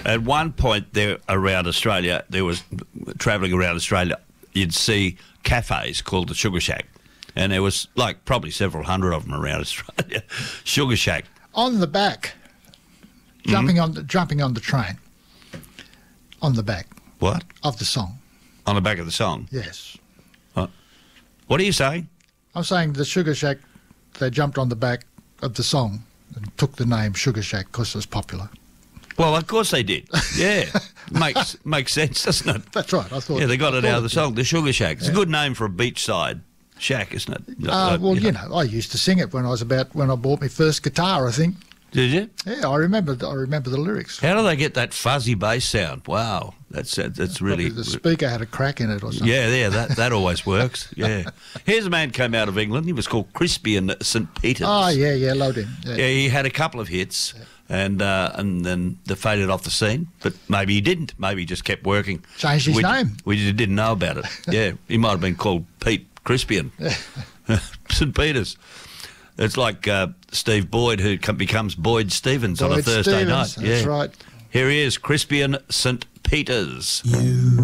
At one point there around Australia, travelling around Australia, you'd see cafes called the Sugar Shack. And there was probably several hundred of them around Australia. Sugar Shack. On the back, jumping on the train. On the back. What? Of the song. On the back of the song? Yes. What are you saying? I'm saying the Sugar Shack, they jumped on the back of the song and took the name Sugar Shack because it was popular. Well, of course they did. Yeah. makes sense, doesn't it? That's right. I thought. Yeah, they got it out of the song, the Sugar Shack. It's a good name for a beachside shack, isn't it? I used to sing it when I bought my first guitar, I think. Did you? Yeah, I remember the lyrics. How do they get that fuzzy bass sound? Wow, that's really... Probably the speaker had a crack in it or something. Yeah, that always works, yeah. Here's a man came out of England. He was called Crispian St. Peters. Oh, yeah, load him. Yeah, he had a couple of hits and then they faded off the scene, but maybe he didn't. Maybe he just kept working. Changed his name. We didn't know about it. Yeah, he might have been called Pete Crispian. St. Peters. It's like Steve Boyd, who becomes Boyd Stevens on a Thursday night. That's right. Here he is, Crispian St. Peters.